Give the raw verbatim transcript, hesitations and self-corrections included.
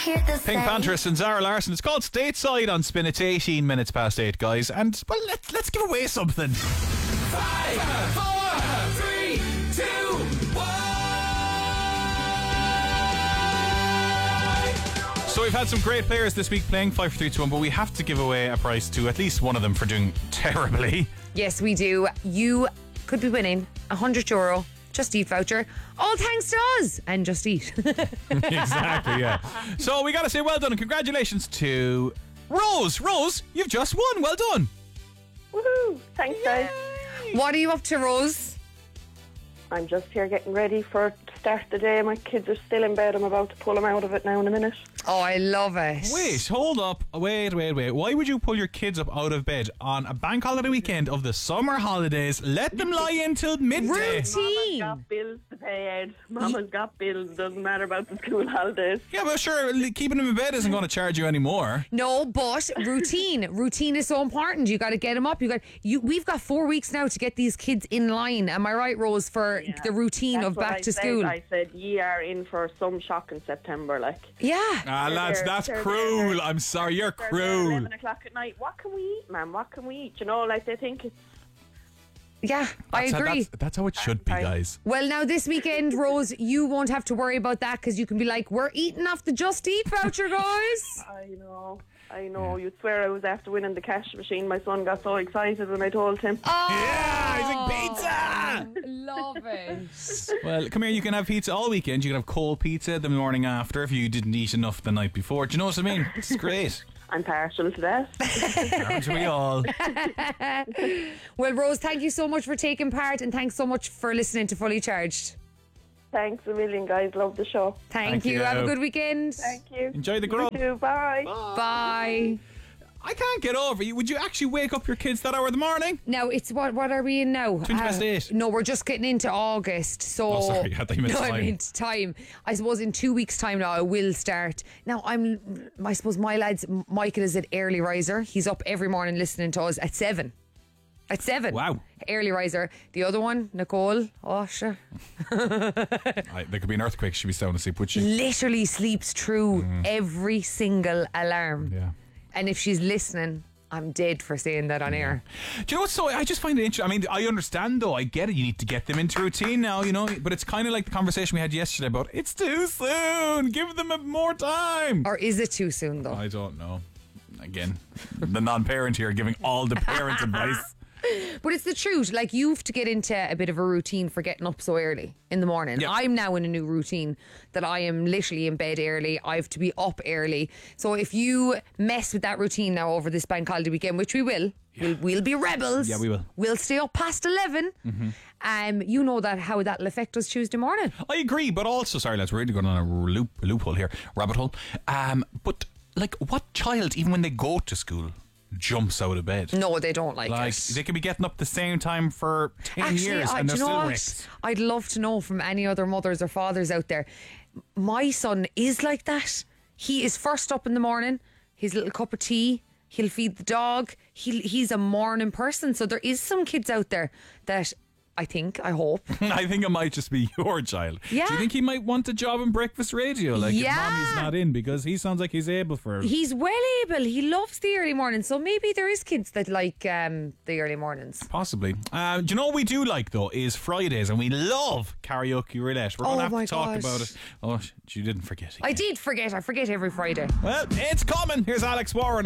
Pink Panthers and Zara Larson. It's called Stateside on Spin. It's eighteen minutes past eight, guys. And, well, let's, let's give away something. Five, four, three, two, one. So we've had some great players this week playing five, four, three, two, one, but we have to give away a prize to at least one of them for doing terribly. Yes, we do. You could be winning a one hundred euro Just Eat voucher, all thanks to us and Just Eat. Exactly, yeah. So we got to say well done and congratulations to Rose. Rose, you've just won. Well done. Woohoo! Thanks, guys. What are you up to, Rose? I'm just here getting ready for to start the day. My kids are still in bed. I'm about to pull them out of it now in a minute. Oh, I love it. Wait, hold up. Wait, wait, wait. Why would you pull your kids up out of bed on a bank holiday weekend of the summer holidays? Let them lie in till midday. Routine. Mama's got bills to pay, Ed. Mama's got bills. Doesn't matter about the school holidays. Yeah, but sure, keeping them in bed isn't going to charge you anymore. No, but routine. Routine is so important. You got to get them up. You got you. We've got four weeks now to get these kids in line. Am I right, Rose, for Yeah. the routine That's of what back I to said. school? I said, ye are in for some shock in September, like. Yeah. Ah, lads, there, that's there, cruel. there. I'm sorry, you're They're there cruel. eleven o'clock at night. What can we eat, ma'am? What can we eat? You know, like they think it's. Yeah, I That's how, agree. that's, that's how it should be, Fine. guys. Well, now this weekend, Rose, you won't have to worry about that because you can be like, we're eating off the Just Eat voucher, guys. I know. I know. You'd swear I was after winning the cash machine. My son got so excited when I told him. Oh, Yeah, he's like, pizza! love it. Well, come here, you can have pizza all weekend. You can have cold pizza the morning after if you didn't eat enough the night before. Do you know what I mean? It's great. I'm partial to that. Aren't we all? Well, Rose, thank you so much for taking part and thanks so much for listening to Fully Charged. Thanks a million, guys. Love the show. Thank, Thank you. you. Have a good weekend. Thank you. Enjoy the You grub. too. Bye. Bye. I can't get over you. Would you actually wake up your kids that hour of the morning? Now, it's what what are we in now? twenty past eight. No, we're just getting into August. So Oh, sorry, I thought you meant no, I time. meant time. I suppose in two weeks' time now I will start. Now, I'm, I suppose my lads, Michael is an early riser. He's up every morning listening to us at seven. At seven. Wow. Early riser. The other one, Nicole, oh, sure. I, there could be an earthquake. She'd be sound asleep, would she? Literally sleeps through every single alarm. Yeah. And if she's listening, I'm dead for saying that on air. Do you know what? So I just find it interesting. I mean, I understand though. I get it. You need to get them into routine now, you know. But it's kind of like the conversation we had yesterday about it's too soon. Give them a more time. Or is it too soon, though? I don't know. Again, the non-parent here giving all the parent advice. But it's the truth. Like, you have to get into a bit of a routine for getting up so early in the morning. Yeah. I'm now in a new routine that I am literally in bed early. I have to be up early. So if you mess with that routine now over this bank holiday weekend, which we will, we'll, we'll be rebels. Yeah, we will. We'll stay up past eleven. Mm-hmm. Um, you know that how that'll affect us Tuesday morning. I agree, but also, sorry, lads, we're really going on a loop, a loophole here, rabbit hole. Um, but like, what child, even when they go to school, jumps out of bed? No, they don't like, Like, it. they could be getting up the same time for ten Actually, years I, and do they're you know still what? wrecked. I'd love to know from any other mothers or fathers out there. My son is like that. He is first up in the morning, his little cup of tea, he'll feed the dog. He, he's a morning person. So there is some kids out there that I think, I hope. I think it might just be your child. Yeah. Do you think he might want a job in breakfast radio? Like, Yeah. if mommy's not in, because he sounds like he's able for it. He's well able. He loves the early morning. So maybe there is kids that like um, the early mornings. Possibly. Uh, do you know what we do like, though, is Fridays, and we love karaoke roulette. We're going Oh to have my to talk gosh. about it. Oh, sh- you didn't forget it. I did forget. I forget every Friday. Well, it's coming. Here's Alex Warren.